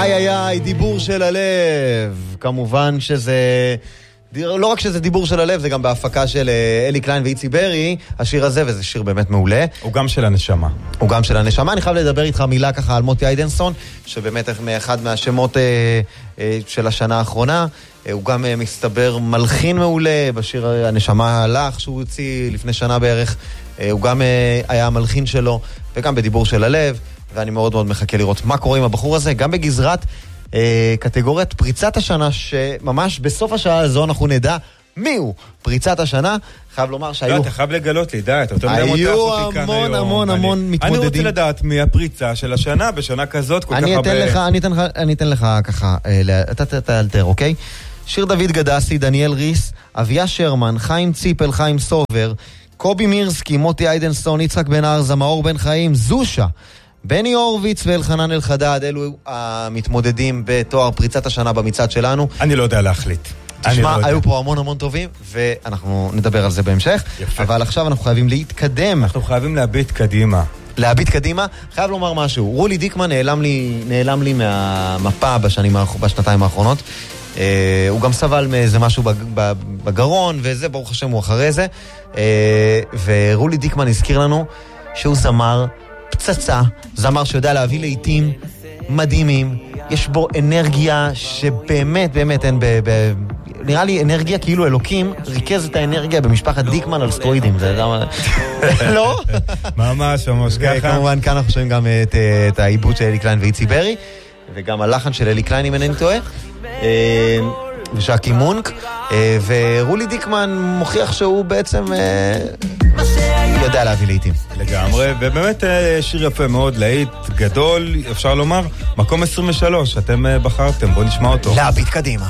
איי איי איי, דיבור של הלב. כמובן שזה... לא רק שזה דיבור של הלב, זה גם בהפקה של אלי קליין ואיצי ברי, השיר הזה, וזה שיר באמת מעולה. הוא גם של הנשמה. הוא גם של הנשמה. אני חייב לדבר איתך מילה ככה על מוטי איידנסון, שבאמת אחד מהשמות של השנה האחרונה. הוא גם מסתבר מלחין מעולה בשיר הנשמה הלך, שהוא הוציא לפני שנה בערך. הוא גם היה המלחין שלו, וגם בדיבור של הלב, ואני מאוד מאוד מחכה לראות מה קורה עם הבחור הזה, גם בגזרת קטגוריית פריצת השנה, שממש בסוף השעה הזו אנחנו נדע מי הוא פריצת השנה. חייב לומר שהיו... לא, אתה חייב לגלות לי, די, אתה יותר מותח אותי כאן היום. היו המון מתמודדים. אני רוצה לדעת מי הפריצה של השנה, בשנה כזאת כל כך אני אתן לך ככה, אתה תאלתר, אוקיי? שיר דוד גדסי, דניאל ריס, אביה שרמן, חיים ציפל, חיים סובר, קובי מירסקי, מוטי איידנסון, יצחק בן ארזה, מאור בן חיים, זושה, בני הורוביץ ואלחנן אלחדד. אלו המתמודדים בתואר פריצת השנה במצעד שלנו. אני לא יודע להחליט. תשמע, היו פה המון טובים, ואנחנו נדבר על זה בהמשך. יפה. אבל עכשיו אנחנו חייבים להתקדם. אנחנו חייבים להביט קדימה. להביט קדימה. חייב לומר משהו. רולי דיקמן נעלם לי מהמפה בשנתיים האחרונות. הוא גם סבל מאיזה משהו בגרון, וזה, ברוך השם, הוא אחרי זה. ורולי דיקמן הזכיר לנו שהוא זמר פצצה, זמר שיודע להביא לעיתים מדהימים, יש בו אנרגיה שבאמת אין נראה לי אנרגיה כאילו אלוקים ריכז את האנרגיה במשפחת דיקמן על סטרואידים. זה לא? ממש ככה. כמובן כאן אנחנו שומעים גם את העיבוד של אלי קליין ואיצי ברי, וגם הלחן של אלי קליין אם אינני טועה, ושקי מונק, ורולי דיקמן מוכיח שהוא בעצם יודע להביא לעיתים. לגמרי, ובאמת שיר יפה מאוד, להיט גדול, אפשר לומר, מקום 23, אתם בחרתם, בואו נשמע אותו. להביט קדימה.